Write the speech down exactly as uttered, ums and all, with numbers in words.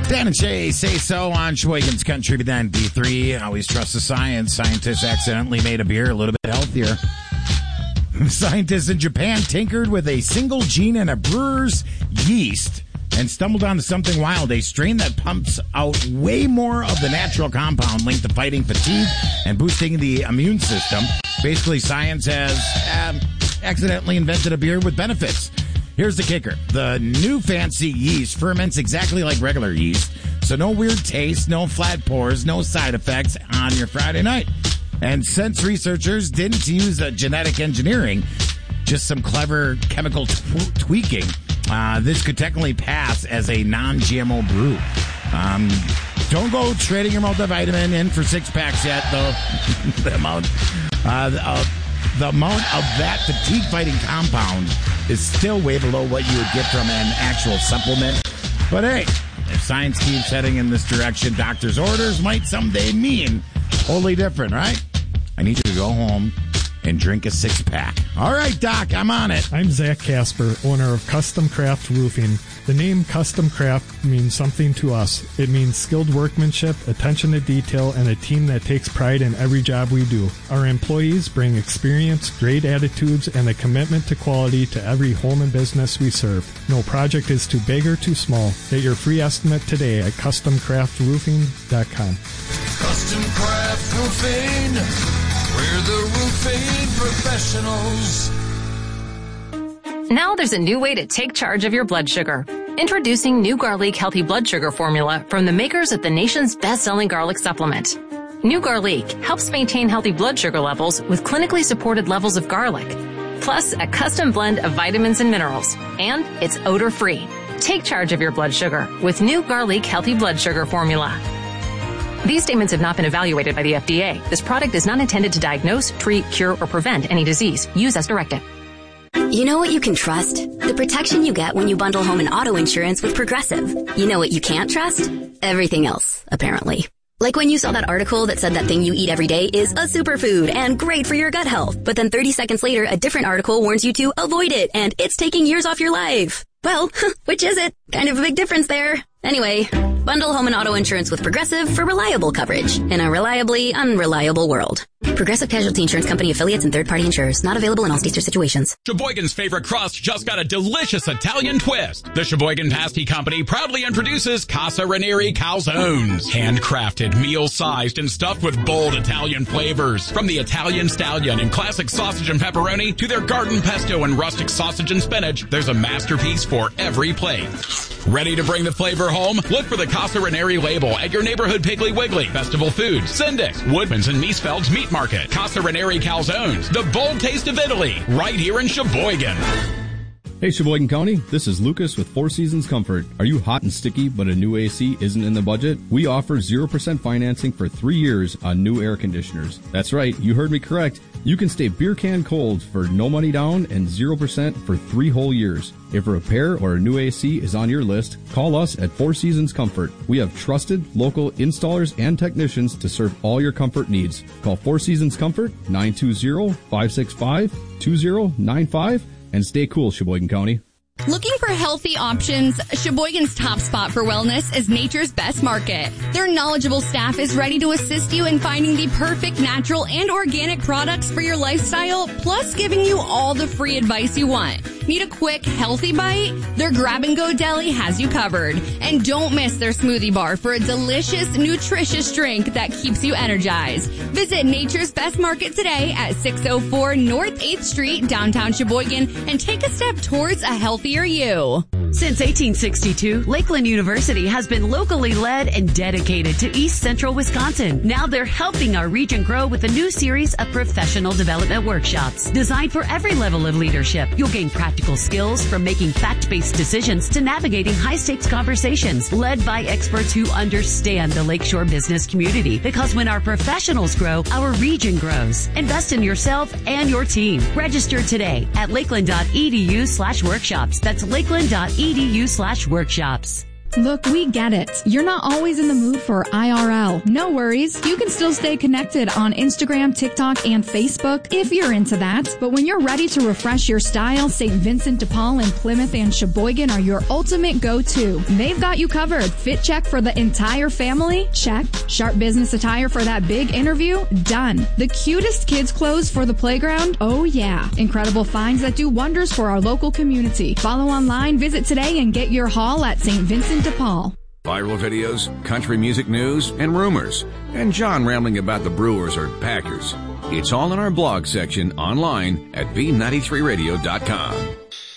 Dan and Shay say so on Sheboygan's Country ninety-three. Always trust the science. Scientists accidentally made a beer a little bit healthier. Scientists in Japan tinkered with a single gene in a brewer's yeast and stumbled onto something wild, a strain that pumps out way more of the natural compound linked to fighting fatigue and boosting the immune system. Basically, science has um, accidentally invented a beer with benefits. Here's the kicker. The new fancy yeast ferments exactly like regular yeast, so no weird taste, no flat pours, no side effects on your Friday night. And since researchers didn't use uh, genetic engineering, just some clever chemical tw- tweaking, uh, this could technically pass as a non-G M O brew. Um, don't go trading your multivitamin in for six packs yet, though. the amount, uh, the, uh, the amount of that fatigue-fighting compound is still way below what you would get from an actual supplement. But hey, if science keeps heading in this direction, doctor's orders might someday mean totally different, right? I need you to go home and drink a six-pack. All right, Doc, I'm on it. I'm Zach Casper, owner of Custom Craft Roofing. The name Custom Craft means something to us. It means skilled workmanship, attention to detail, and a team that takes pride in every job we do. Our employees bring experience, great attitudes, and a commitment to quality to every home and business we serve. No project is too big or too small. Get your free estimate today at custom craft roofing dot com. Custom Craft Roofing. We're the roofing professionals. Now there's a new way to take charge of your blood sugar. Introducing New Garlic Healthy Blood Sugar Formula from the makers of the nation's best-selling garlic supplement. New Garlic helps maintain healthy blood sugar levels with clinically supported levels of garlic, plus a custom blend of vitamins and minerals. And it's odor-free. Take charge of your blood sugar with New Garlic Healthy Blood Sugar Formula. These statements have not been evaluated by the F D A. This product is not intended to diagnose, treat, cure, or prevent any disease. Use as directed. You know what you can trust? The protection you get when you bundle home and auto insurance with Progressive. You know what you can't trust? Everything else, apparently. Like when you saw that article that said that thing you eat every day is a superfood and great for your gut health. But then thirty seconds later, a different article warns you to avoid it and it's taking years off your life. Well, which is it? Kind of a big difference there. Anyway, bundle home and auto insurance with Progressive for reliable coverage in a reliably unreliable world. Progressive Casualty Insurance Company affiliates and third-party insurers. Not available in all states or situations. Sheboygan's favorite crust just got a delicious Italian twist. The Sheboygan Pasty Company proudly introduces Casa Ranieri Calzones. Handcrafted, meal-sized, and stuffed with bold Italian flavors. From the Italian Stallion and classic sausage and pepperoni to their garden pesto and rustic sausage and spinach, there's a masterpiece for every plate. Ready to bring the flavor home? Look for the Casa Ranieri label at your neighborhood Piggly Wiggly, Festival Foods, Sindix, Woodman's, and Miesfeld's Meat Market. Casa Ranieri Calzones, the bold taste of Italy, right here in Sheboygan. Hey Sheboygan County, this is Lucas with Four Seasons Comfort. Are you hot and sticky but a new A C isn't in the budget? We offer zero percent financing for three years on new air conditioners. That's right, you heard me correct. You can stay beer can cold for no money down and zero percent for three whole years. If a repair or a new A C is on your list, call us at Four Seasons Comfort. We have trusted local installers and technicians to serve all your comfort needs. Call Four Seasons Comfort, nine two zero, five six five, two zero nine five, and stay cool, Sheboygan County. Looking for healthy options? Sheboygan's top spot for wellness is Nature's Best Market. Their knowledgeable staff is ready to assist you in finding the perfect natural and organic products for your lifestyle, plus giving you all the free advice you want. Need a quick, healthy bite? Their grab-and-go deli has you covered. And don't miss their smoothie bar for a delicious, nutritious drink that keeps you energized. Visit Nature's Best Market today at six oh four North eighth Street, downtown Sheboygan, and take a step towards a healthier you. Since eighteen sixty-two, Lakeland University has been locally led and dedicated to East Central Wisconsin. Now they're helping our region grow with a new series of professional development workshops designed for every level of leadership. You'll gain practical skills from making fact-based decisions to navigating high-stakes conversations led by experts who understand the Lakeshore business community. Because when our professionals grow, our region grows. Invest in yourself and your team. Register today at lakeland.edu slash workshops. That's lakeland.edu slash workshops. Look, we get it. You're not always in the mood for I R L. No worries. You can still stay connected on Instagram, TikTok, and Facebook if you're into that. But when you're ready to refresh your style, Saint Vincent de Paul and Plymouth and Sheboygan are your ultimate go-to. They've got you covered. Fit check for the entire family? Check. Sharp business attire for that big interview? Done. The cutest kids' clothes for the playground? Oh yeah. Incredible finds that do wonders for our local community. Follow online, visit today, and get your haul at Saint Vincent de Paul. Viral videos, country music news, and rumors. And John rambling about the Brewers or Packers. It's all in our blog section online at V ninety-three radio dot com.